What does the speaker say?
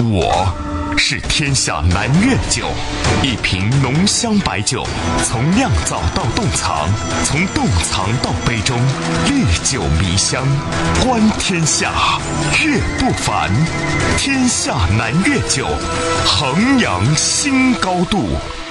我是天下南粤酒，一瓶浓香白酒，从酿造到冻藏，从冻藏到杯中，历久弥香，观天下，阅不凡。天下南粤酒，衡阳新高度。